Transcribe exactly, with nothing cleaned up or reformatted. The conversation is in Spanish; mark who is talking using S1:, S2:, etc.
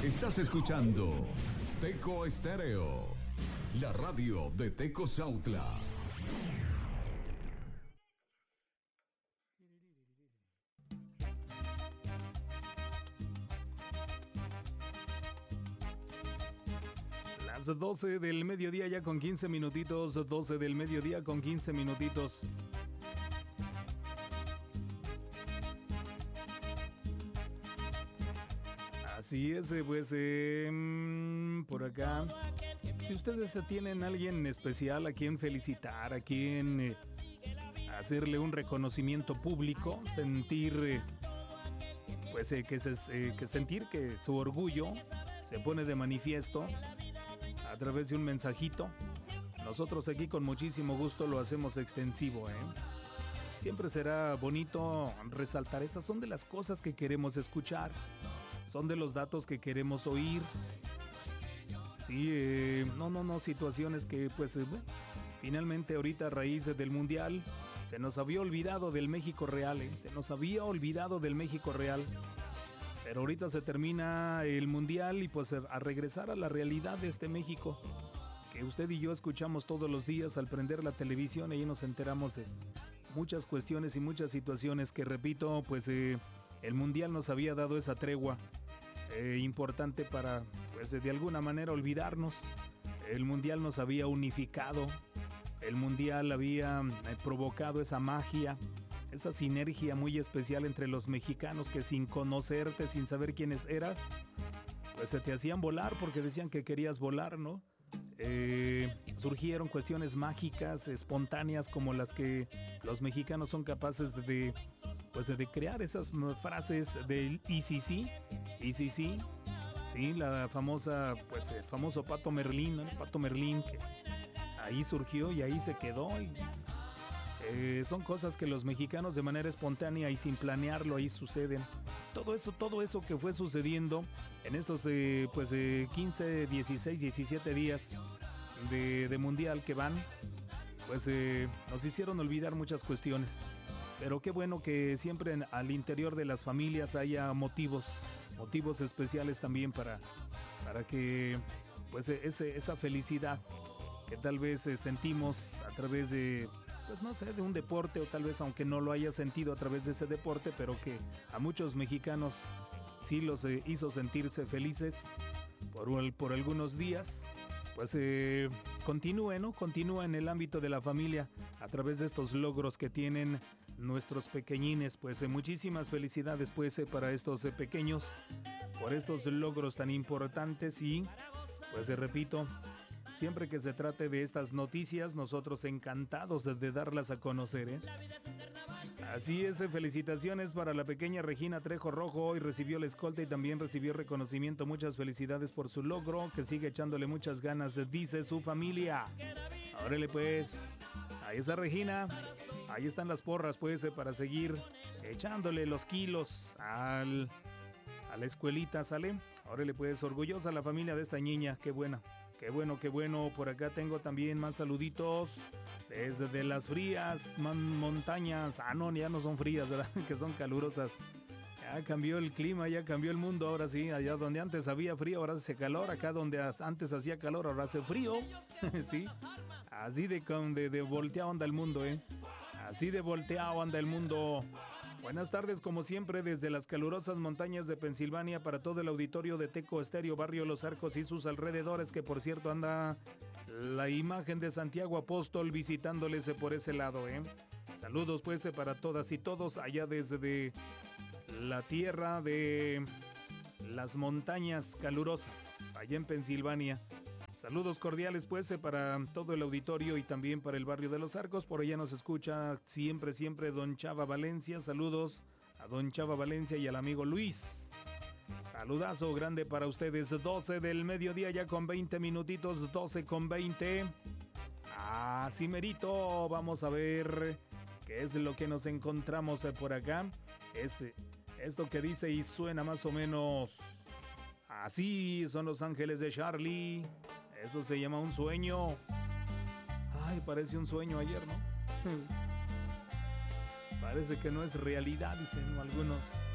S1: Estás escuchando Teco Estéreo, la radio de Tecozautla.
S2: Las doce del mediodía ya con quince minutitos, doce del mediodía con quince minutitos. Así es, pues eh, por acá, si ustedes tienen a alguien especial a quien felicitar, a quien eh, hacerle un reconocimiento público, sentir, eh, pues eh, que, se, eh, que sentir que su orgullo se pone de manifiesto a través de un mensajito, nosotros aquí con muchísimo gusto lo hacemos extensivo, ¿eh? Siempre será bonito resaltar, esas son de las cosas que queremos escuchar. Son de los datos que queremos oír. Sí, eh, no, no, no, situaciones que pues eh, finalmente ahorita a raíz del Mundial se nos había olvidado del México real, eh, se nos había olvidado del México real. Pero ahorita se termina el Mundial y pues a regresar a la realidad de este México que usted y yo escuchamos todos los días al prender la televisión, y ahí nos enteramos de muchas cuestiones y muchas situaciones que, repito, pues eh, el Mundial nos había dado esa tregua eh, importante para, pues de alguna manera, olvidarnos. El Mundial nos había unificado, el Mundial había eh, provocado esa magia, esa sinergia muy especial entre los mexicanos que sin conocerte, sin saber quiénes eras, pues se te hacían volar porque decían que querías volar, ¿no? Eh, surgieron cuestiones mágicas, espontáneas, como las que los mexicanos son capaces de, pues de crear esas frases del y sí sí, y sí sí, sí, la famosa, pues el famoso Pato Merlín, ¿no? El Pato Merlín, que ahí surgió y ahí se quedó. Y, eh, son cosas que los mexicanos de manera espontánea y sin planearlo ahí suceden. Todo eso, todo eso que fue sucediendo en estos eh, pues eh, quince, dieciséis, diecisiete días de, de mundial que van, pues eh, nos hicieron olvidar muchas cuestiones. Pero qué bueno que siempre en, al interior de las familias haya motivos, motivos especiales también para, para que pues ese, esa felicidad que tal vez eh, sentimos a través de, pues no sé, de un deporte, o tal vez aunque no lo haya sentido a través de ese deporte, pero que a muchos mexicanos sí los eh, hizo sentirse felices por, por algunos días, pues eh, continúe, ¿no? Continúa en el ámbito de la familia a través de estos logros que tienen nuestros pequeñines. Pues eh, muchísimas felicidades pues eh, para estos eh, pequeños por estos logros tan importantes. Y pues eh, repito, siempre que se trate de estas noticias, nosotros encantados de, de darlas a conocer, ¿eh? Así es, felicitaciones para la pequeña Regina Trejo Rojo. Hoy recibió la escolta y también recibió reconocimiento. Muchas felicidades por su logro, que sigue echándole muchas ganas, dice su familia. Órale pues, ahí está Regina. Ahí están las porras pues para seguir echándole los kilos al, a la escuelita, ¿sale? Órale pues, orgullosa la familia de esta niña, qué buena. Qué bueno, qué bueno. Por acá tengo también más saluditos desde las frías man, montañas. Ah, no, ya no son frías, ¿verdad? Que son calurosas. Ya cambió el clima, ya cambió el mundo. Ahora sí, allá donde antes había frío, ahora hace calor. Acá donde antes hacía calor, ahora hace frío. Sí, así de, de, de volteado anda el mundo, ¿eh? Así de volteado anda el mundo. Buenas tardes, como siempre, desde las calurosas montañas de Pensilvania para todo el auditorio de Teco Estéreo, barrio Los Arcos y sus alrededores, que por cierto anda la imagen de Santiago Apóstol visitándoles por ese lado, ¿eh? Saludos pues para todas y todos allá desde la tierra de las montañas calurosas, allá en Pensilvania. Saludos cordiales pues para todo el auditorio y también para el barrio de Los Arcos. Por allá nos escucha siempre, siempre don Chava Valencia. Saludos a don Chava Valencia y al amigo Luis. Saludazo grande para ustedes. doce del mediodía ya con veinte minutitos, doce con veinte. Así merito, vamos a ver qué es lo que nos encontramos por acá. Es esto que dice y suena más o menos así. Son Los Ángeles de Charlie. Eso se llama Un Sueño. Ay, parece un sueño ayer, ¿no? Parece que no es realidad, dicen algunos.